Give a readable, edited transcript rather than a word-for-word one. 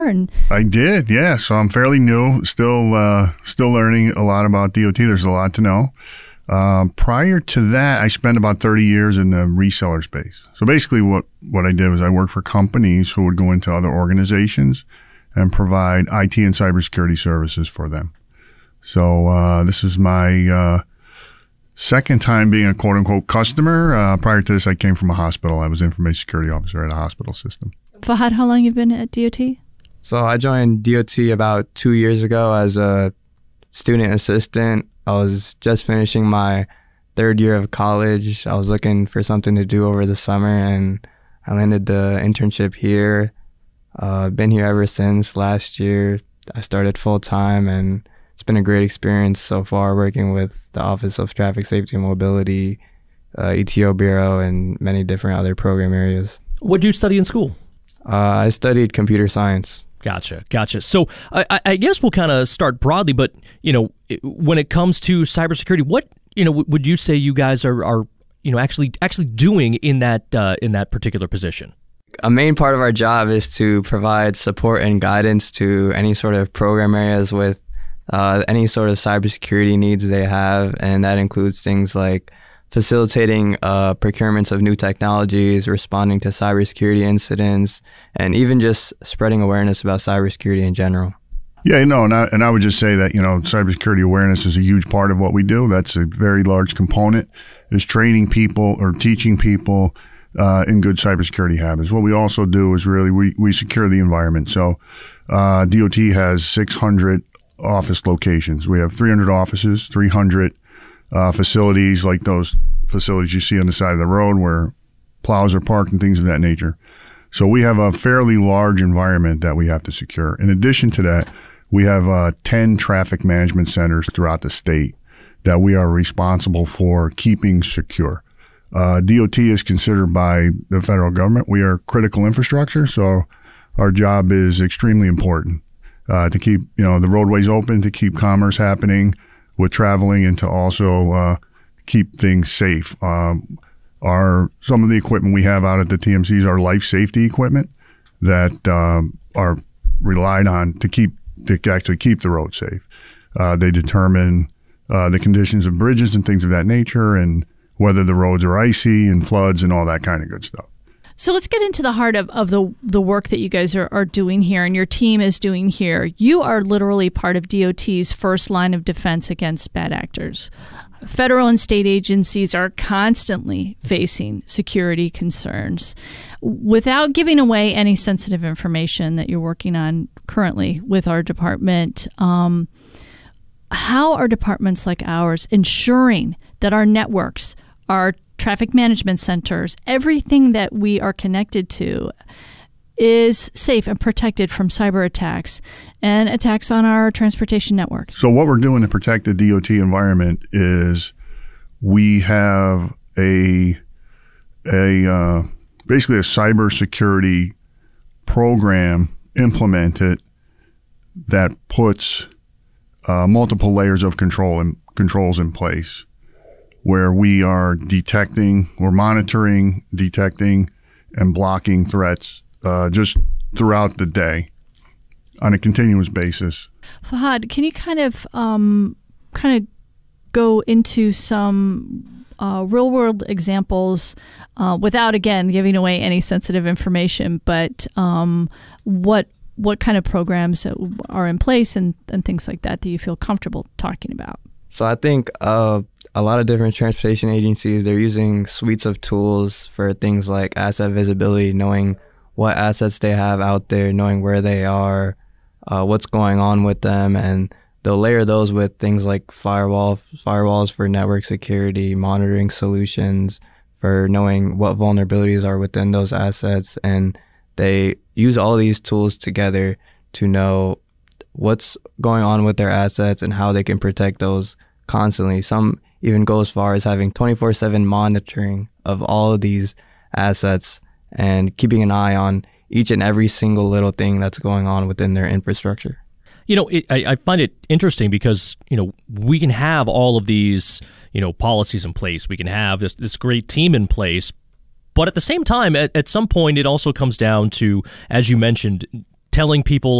And I did, yeah. So I'm fairly new, still learning a lot about DOT. There's a lot to know. Prior to that, I spent about 30 years in the reseller space. So basically what I did was I worked for companies who would go into other organizations and provide IT and cybersecurity services for them. So this is my second time being a quote-unquote customer. Prior to this, I came from a hospital. I was information security officer at a hospital system. Fahad, how long have you been at DOT? So I joined DOT about 2 years ago as a student assistant. I was just finishing my third year of college. I was looking for something to do over the summer, and I landed the internship here. I've been here ever since last year. I started full-time, and it's been a great experience so far working with the Office of Traffic Safety and Mobility, ETO Bureau, and many different other program areas. What did you study in school? I studied computer science. Gotcha. So I guess we'll kind of start broadly, but when it comes to cybersecurity, what would you say you guys are actually doing in that particular position? A main part of our job is to provide support and guidance to any sort of program areas with any sort of cybersecurity needs they have, and that includes things like facilitating procurements of new technologies, responding to cybersecurity incidents, and even just spreading awareness about cybersecurity in general. Yeah, and I would just say that, cybersecurity awareness is a huge part of what we do. That's a very large component, is training people or teaching people in good cybersecurity habits. What we also do is really we secure the environment. So DOT has 600 office locations. We have 300 offices, 300 facilities, like those facilities you see on the side of the road where plows are parked and things of that nature. So we have a fairly large environment that we have to secure. In addition to that, we have 10 traffic management centers throughout the state that we are responsible for keeping secure. DOT is considered by the federal government. We are critical infrastructure, so our job is extremely important to keep the roadways open, to keep commerce happening with traveling, and to also keep things safe. Some of the equipment we have out at the TMCs are life safety equipment that are relied on to actually keep the road safe. They determine the conditions of bridges and things of that nature, and whether the roads are icy and floods and all that kind of good stuff. So let's get into the heart of the work that you guys are doing here and your team is doing here. You are literally part of DOT's first line of defense against bad actors. Federal and state agencies are constantly facing security concerns. Without giving away any sensitive information that you're working on currently with our department, how are departments like ours ensuring that our networks, our traffic management centers, everything that we are connected to is safe and protected from cyber attacks and attacks on our transportation network? So what we're doing to protect the DOT environment is we have basically a cybersecurity program implemented that puts multiple layers of controls in place, where we are monitoring, detecting, and blocking threats just throughout the day on a continuous basis. Fahad, can you kind of go into some real-world examples without, again, giving away any sensitive information, but what kind of programs are in place and things like that you feel comfortable talking about? So I think a lot of different transportation agencies, they're using suites of tools for things like asset visibility, knowing what assets they have out there, knowing where they are, what's going on with them, and they'll layer those with things like firewalls for network security, monitoring solutions for knowing what vulnerabilities are within those assets, and they use all these tools together to know what's going on with their assets and how they can protect those constantly. Some even go as far as having 24/7 monitoring of all of these assets and keeping an eye on each and every single little thing that's going on within their infrastructure. I find it interesting because, we can have all of these, policies in place. We can have this great team in place. But at the same time, at some point, it also comes down to, as you mentioned, telling people